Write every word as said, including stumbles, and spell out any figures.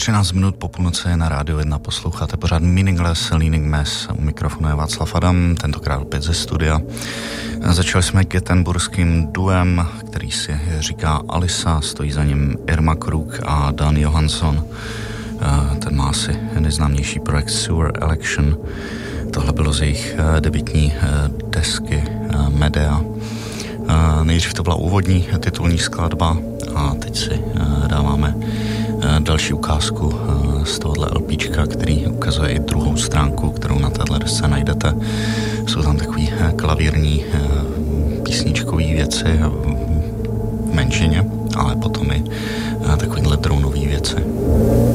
třináct minut po půlnoci na Rádiu jedna posloucháte pořád Meaningless Leaning Mass. U mikrofonu je Václav Adam, tentokrát opět ze studia. Začali jsme göteborským duem, který si říká Alisa, stojí za ním Irma Krug a Dan Johansson. Ten má asi nejznámější projekt Sewer Election. Tohle bylo z jejich debutní desky Medea. Nejdřív to byla úvodní titulní skladba a teď si dáváme další ukázku z tohohle LPčka, který ukazuje i druhou stránku, kterou na téhle desce najdete. Jsou tam takový klavírní písničkový věci v menšině, ale potom i takovýhle drounový věci.